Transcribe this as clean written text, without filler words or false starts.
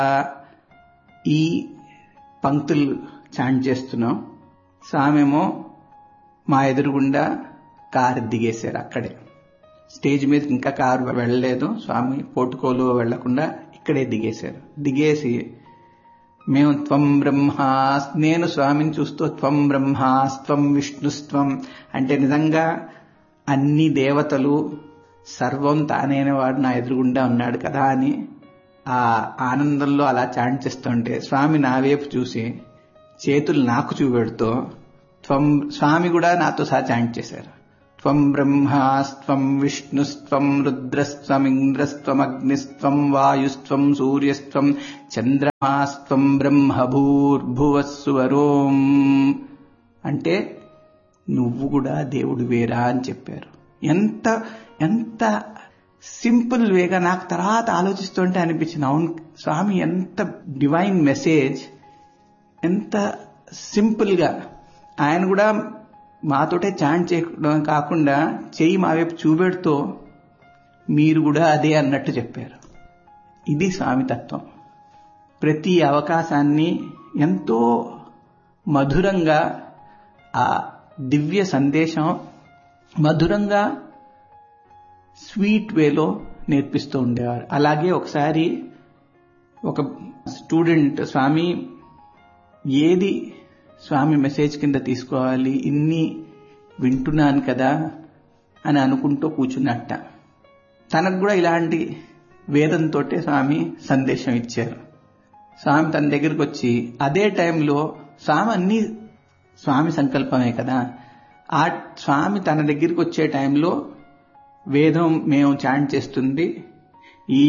ఈ పంక్తులు చాంట్ చేస్తున్నాం. స్వామేమో మా ఎదురుగుండా కారు దిగేశారు. అక్కడే స్టేజ్ మీద ఇంకా కారు వెళ్ళలేదు. స్వామి పోర్టుకోలు వెళ్లకుండా ఇక్కడే దిగేశారు. దిగేసి మేము త్వం బ్రహ్మా, నేను స్వామిని చూస్తూ త్వం బ్రహ్మాస్త్వం విష్ణుస్త్వం అంటే నిజంగా అన్ని దేవతలు సర్వం తానైన వాడు నా ఎదురుగుండా ఉన్నాడు కదా అని ఆ ఆనందంలో అలా చాంట్ చేస్తుంటే స్వామి నా వైపు చూసి చేతులు నాకు చూపెడుతూ స్వామి కూడా నాతో సహా చాంట్ చేశారు. త్వం బ్రహ్మాస్త్వం విష్ణుస్త్వం రుద్రస్త్వం ఇంద్రస్త్వం అగ్నిస్త్వం వాయుస్త్వం సూర్యస్త్వం చంద్రమాస్త్వం బ్రహ్మభూర్భువస్సువరోం అంటే నువ్వు కూడా దేవుడు వేరా అని చెప్పారు. ఎంత ఎంత సింపుల్ వేగా నాకు తర్వాత ఆలోచిస్తుంటే అనిపించింది, అవును స్వామి ఎంత డివైన్ మెసేజ్, ఎంత సింపుల్ గా ఆయన కూడా మాతోటే చాంట్ చేయడం కాకుండా చెయ్యి మా వైపు చూపెడుతూ మీరు కూడా అదే అన్నట్టు చెప్పారు. ఇది స్వామి తత్వం. ప్రతి అవకాశాన్ని ఎంతో మధురంగా ఆ దివ్య సందేశం మధురంగా స్వీట్ వేలో నేర్పిస్తూ ఉండేవారు. అలాగే ఒకసారి ఒక స్టూడెంట్ స్వామి ఏది స్వామి మెసేజ్ కింద తీసుకోవాలి, ఇన్ని వింటున్నాను కదా అని అనుకుంటూ కూర్చున్నట్ట. తనకు కూడా ఇలాంటి వేదంతో స్వామి సందేశం ఇచ్చారు. స్వామి తన దగ్గరికి వచ్చి అదే టైంలో స్వామి అన్ని స్వామి సంకల్పమే కదా, ఆ స్వామి తన దగ్గరికి వచ్చే టైంలో వేదం మేము చాంట్ చేస్తుంది